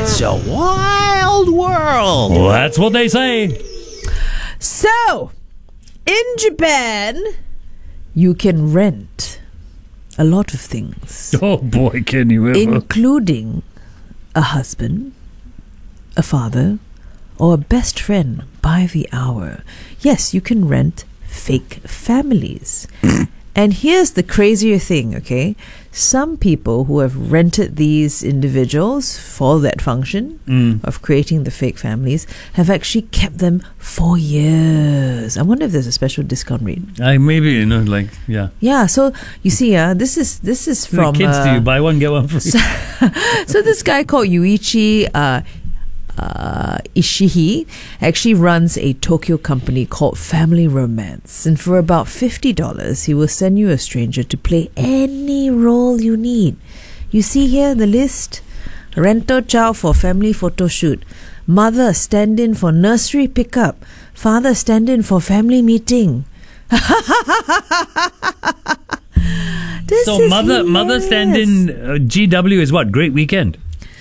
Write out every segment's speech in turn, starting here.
It's a wild world. Well, that's what they say. So, in Japan, you can rent a lot of things, Oh boy, can you ever? including a husband, a father, or a best friend by the hour. Yes, you can rent fake families. And here's the crazier thing, okay? Some people who have rented these individuals for that function of creating the fake families have actually kept them for years. I wonder if there's a special discount rate. Maybe, yeah. Yeah, so you see, this is from The kids, do you buy one, get one free? so this guy called Yuichi Ishihi actually runs a Tokyo company called Family Romance, and for about $50 he will send you a stranger to play any role you need. You see here the list: rental child for family photo shoot, mother stand-in for nursery pickup, father stand-in for family meeting. So mother stand-in GW is what? Great Weekend.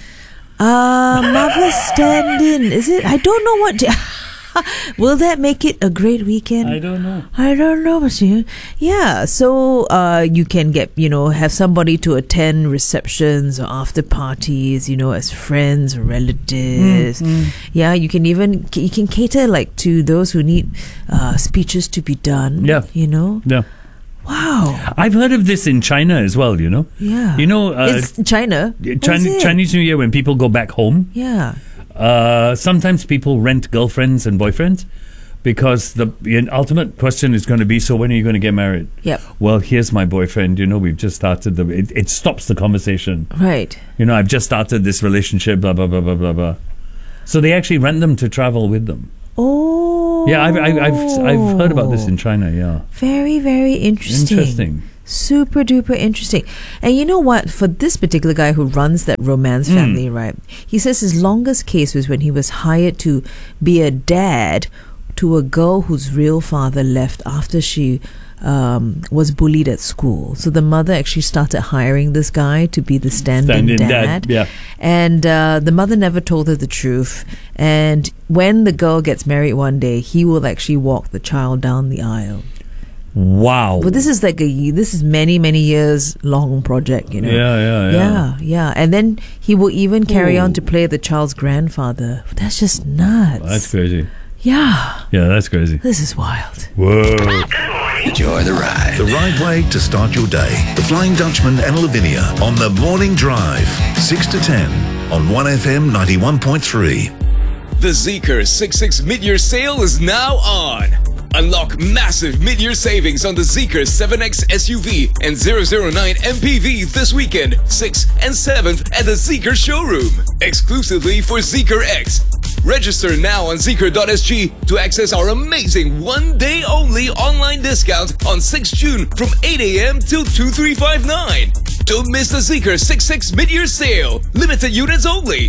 Mother stand-in, is it? I don't know what. Will that make it a great weekend? I don't know. I don't know, monsieur. Yeah, so you can get, have somebody to attend receptions or after parties, as friends or relatives. Yeah, you can cater to those who need speeches to be done. Yeah. Yeah. Wow. I've heard of this in China as well, Yeah. It's China. Chinese New Year, when people go back home, Yeah. sometimes people rent girlfriends and boyfriends because the ultimate question is going to be, so when are you going to get married? Yep. Well, here's my boyfriend. We've just started it stops the conversation. Right. I've just started this relationship, blah, blah, blah, blah, blah, blah. So they actually rent them to travel with them. Oh. Yeah, I've heard about this in China, yeah. Very, very interesting. Super duper interesting. And you know what? For this particular guy who runs that romance family, right? He says his longest case was when he was hired to be a dad to a girl whose real father left after she was bullied at school. So the mother actually started hiring this guy to be the stand-in dad. Yeah. And the mother never told her the truth. And when the girl gets married one day, he will actually walk the child down the aisle. Wow. But this is many, many years long project, Yeah. And then he will even carry on to play the child's grandfather. That's just nuts. That's crazy. Yeah. Yeah, that's crazy. This is wild. Whoa. Enjoy the ride. The right way to start your day. The Flying Dutchman and Lavinia on the Morning Drive, 6 to 10 on 1FM 91.3. The Zeekr 66 mid-year sale is now on. Unlock massive mid-year savings on the Zeekr 7X SUV and 009 MPV this weekend, 6th and 7th at the Zeekr showroom, exclusively for Zeekr X. Register now on Zeekr.sg to access our amazing one-day-only online discount on 6 June from 8 a.m. till 2359. Don't miss the Zeekr 66 mid-year sale. Limited units only.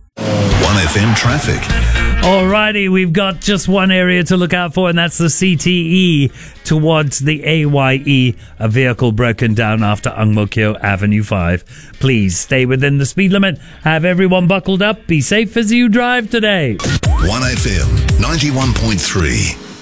1FM traffic. Alrighty, we've got just one area to look out for, and that's the CTE towards the AYE. A vehicle broken down after Ang Mo Kio Avenue 5. Please stay within the speed limit. Have everyone buckled up. Be safe as you drive today. 1FM 91.3.